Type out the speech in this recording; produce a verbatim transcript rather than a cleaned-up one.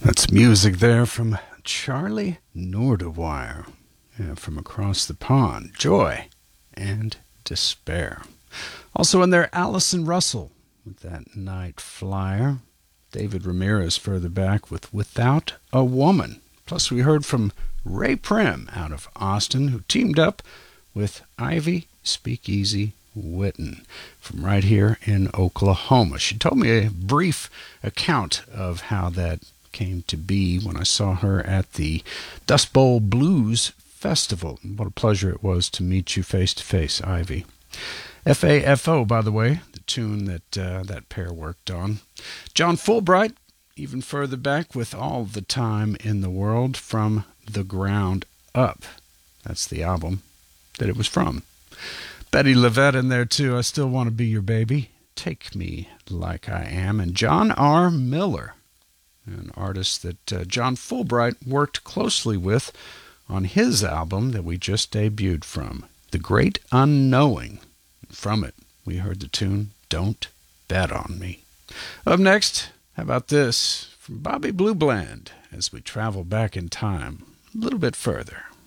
That's music there from Charlie Nordewire, yeah, from across the pond. Joy and Despair. Also in there, Allison Russell with that Night Flyer. David Ramirez further back with Without a Woman. Plus we heard from Ray Prim out of Austin, who teamed up with Ivy Speakeasy Witten from right here in Oklahoma. She told me a brief account of how that came to be when I saw her at the Dust Bowl Blues Festival. What a pleasure it was to meet you face to face, Ivy. F A F O, by the way, the tune that uh, that pair worked on. John Fulbright, even further back with All the Time in the World from The Ground Up. That's the album that it was from. Betty Levette in there too. I Still Want to Be Your Baby. Take Me Like I Am. And John R. Miller, an artist that uh, John Fulbright worked closely with on his album that we just debuted from, The Great Unknowing. From it, we heard the tune Don't Bet on Me. Up next, how about this from Bobby Blue Bland as we travel back in time a little bit further.